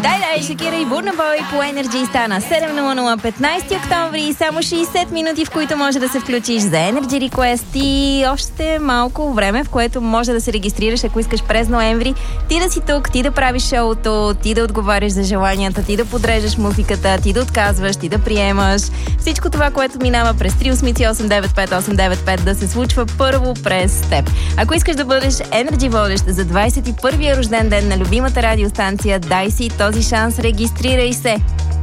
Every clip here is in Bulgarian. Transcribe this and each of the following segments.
Дай, Шакира и Бурна Бой по Energy стана 7:00, 15 октомври, само 60 минути, в които може да се включиш за Energy Request и още малко време, в което може да се регистрираш, ако искаш през ноември, ти да си тук, ти да правиш шоуто, ти да отговаряш за желанията, ти да подреждаш музиката, ти да отказваш, ти да приемаш. Всичко това, което минава през 38895 да се случва първо през теб. Ако искаш да бъдеш Energy водещ за 21-я рожден ден на любимата радиостанция, дай си този шанс, регистрирай се.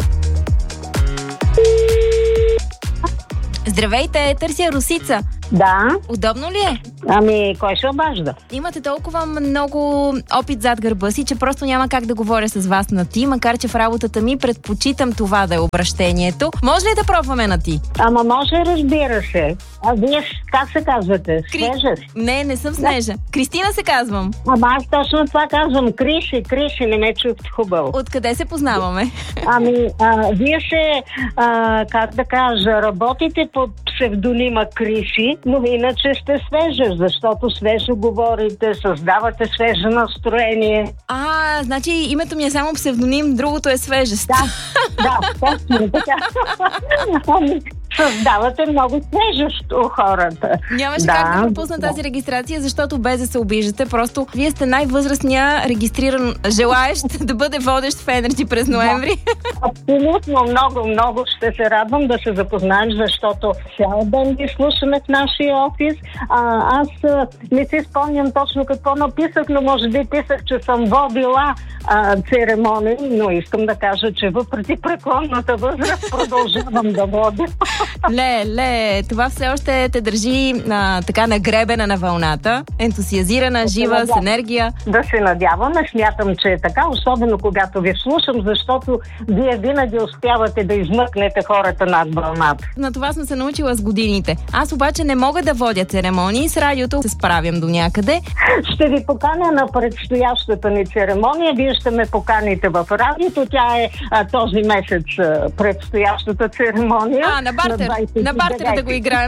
Здравейте, търся Русица. Да. Удобно ли е? Ами, кой ще обажда? Имате толкова много опит зад гърба си, че просто няма как да говоря с вас на ти, макар че в работата ми предпочитам това да е обращението. Може ли да пробваме на ти? Ама може, разбира се. А вие как се казвате? Снежа си? Не съм Снежа. Кристина се казвам. Ама аз точно това казвам. Криши, не ме чухте хубаво. Откъде се познаваме? Ами, вие се, как да кажа, работите под псевдонима Криши, но иначе сте Свежа, защото свежо говорите, създавате свежо настроение. Значи името ми е само псевдоним, другото е Свежест. Да, точно така. Създавате много свежещо хората. Нямаше как да пропусна тази регистрация, защото без да се обиждате, просто вие сте най-възрастния регистриран желаещ да бъде водещ в Energy през ноември. Абсолютно, много ще се радвам да се запознаем, защото цял ден ги слушаме в нашия офис. Аз не си спомням точно какво написах, но може би писах, че съм водила церемонии, но искам да кажа, че въпреки преклонната възраст продължавам да водя. Това все още те държи така нагребена на вълната, ентусиазирана, жива, с енергия. Да се надяваме, смятам, че е така, особено когато ви слушам, защото вие винаги успявате да измъкнете хората над вълната. На това съм се научила с годините. Аз обаче не мога да водя церемонии, с радиото се справям до някъде. Ще ви поканя на предстоящата ни церемония, вие ще ме поканите в радиото, тя е този месец предстоящата церемония. На бартер да го играем.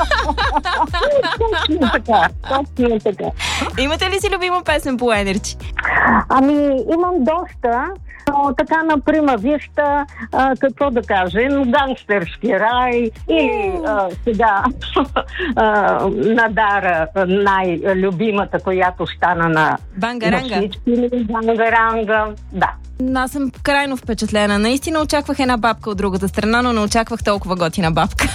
Точно така. Имате ли си любима песен по Energy? Ами, имам доста. Но така, например, вижте, какво да кажем, Гангстерски рай или сега Надара, най-любимата, която стана на Бангаранга. Да. Аз съм крайно впечатлена. Наистина очаквах една бабка от другата страна, но не очаквах толкова готина бабка.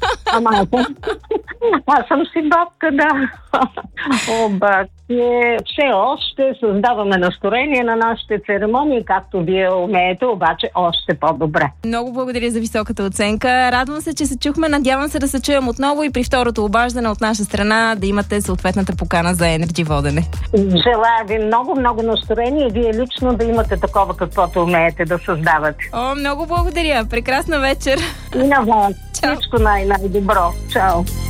Аз съм си бабка, да. Обаче все още създаваме настроение на нашите церемонии, както вие умеете, обаче още по-добре. Много благодаря за високата оценка. Радвам се, че се чухме. Надявам се да се чуем отново и при второто обаждане от наша страна да имате съответната покана за Energy водене. Желая ви много настроение и вие лично да имате такова, каквото умеете да създавате. Много благодаря. Прекрасна вечер. И на вас. Всичко най-добро. Чао.